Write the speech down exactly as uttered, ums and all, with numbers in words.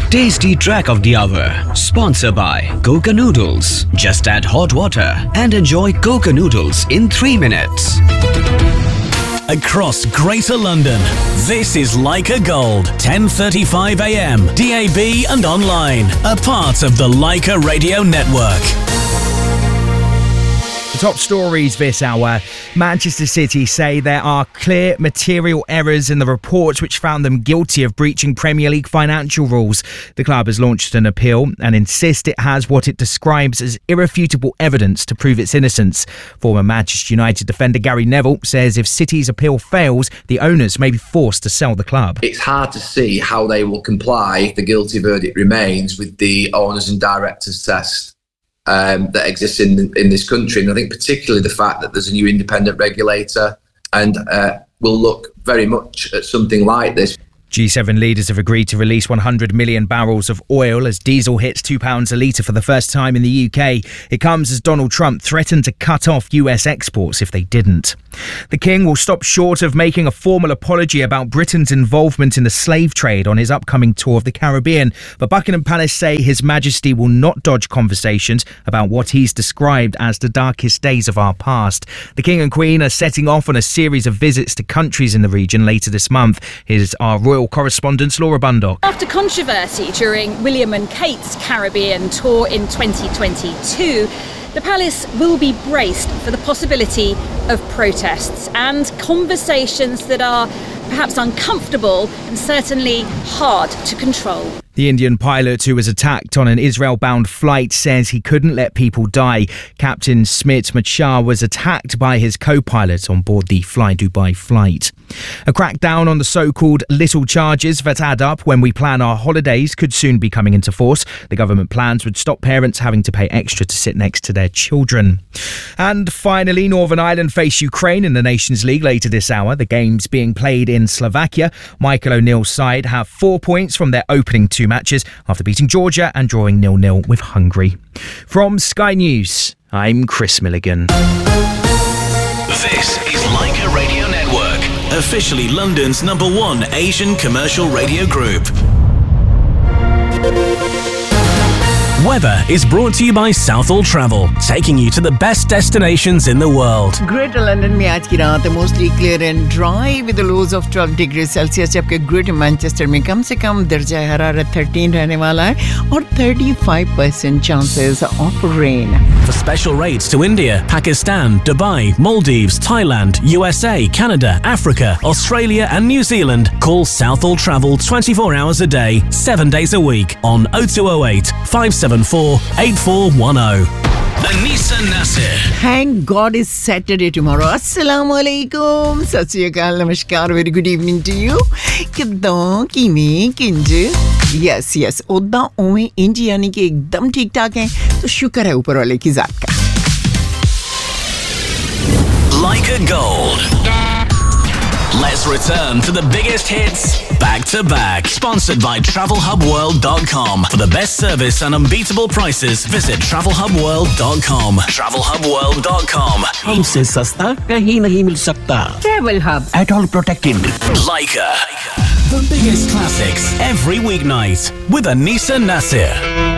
Tasty Track of the Hour, sponsored by Coca Noodles. Just add hot water and enjoy Coca Noodles in three minutes. Across Greater London, this is Leica Gold, ten thirty-five a m, D A B and online, a part of the Leica Radio Network. Top stories this hour. Manchester City say there are clear material errors in the report which found them guilty of breaching Premier League financial rules. The club has launched an appeal and insists it has what it describes as irrefutable evidence to prove its innocence. Former Manchester United defender Gary Neville says if City's appeal fails, the owners may be forced to sell the club. It's hard to see how they will comply if the guilty verdict remains with the owners and directors test. Um, that exists in in this country, and I think particularly the fact that there's a new independent regulator and uh, will look very much at something like this. G seven leaders have agreed to release one hundred million barrels of oil as diesel hits two pounds a litre for the first time in the U K. It comes as Donald Trump threatened to cut off U S exports if they didn't. The King will stop short of making a formal apology about Britain's involvement in the slave trade on his upcoming tour of the Caribbean, but Buckingham Palace say His Majesty will not dodge conversations about what he's described as the darkest days of our past. The King and Queen are setting off on a series of visits to countries in the region later this month. Here's our royal correspondent Laura Bundock. After controversy during William and Kate's Caribbean tour in twenty twenty-two, the palace will be braced for the possibility of protests and conversations that are perhaps uncomfortable and certainly hard to control. The Indian pilot who was attacked on an Israel-bound flight says he couldn't let people die. Captain Smit Machar was attacked by his co-pilot on board the Fly Dubai flight. A crackdown on the so-called little charges that add up when we plan our holidays could soon be coming into force. The government plans would stop parents having to pay extra to sit next to their children. And finally, Northern Ireland face Ukraine in the Nations League later this hour. The game's being played in Slovakia. Michael O'Neill's side have four points from their opening two matches after beating Georgia and drawing nil nil with Hungary. From Sky News, I'm Chris Milligan. This is Leica Radio Network, officially London's number one Asian commercial radio group. Weather is brought to you by Southall Travel, taking you to the best destinations in the world. Greater London में आज की रात mostly clear and dry with the lows of twelve degrees Celsius, जबकि Greater Manchester में कम से कम दर्जा हरारत thirteen रहने वाला है और thirty-five percent chances of rain. For special rates to India, Pakistan, Dubai, Maldives, Thailand, U S A, Canada, Africa, Australia and New Zealand, call Southall Travel twenty-four hours a day, seven days a week on oh two oh eight, five seven four, eight four one oh. Anisa Nasir. Thank God it's Saturday tomorrow. Assalamu alaikum. Sat Sri Akal, namaskar. Very good evening to you. Kidda kimi kinje. Yes, yes. Odda ome inji yani ki ekdam theek thaak hai. To shukar hai upar wale ki zaat ka. Leica Gold. Let's return to the biggest hits back to back. Sponsored by travel hub world dot com. For the best service and unbeatable prices, visit travel hub world dot com. travel hub world dot com. हमसे सस्ता कहीं नहीं मिल सकता. Travel Hub. At all protected. Leica. The biggest classics every weeknight with Anisa Nasir.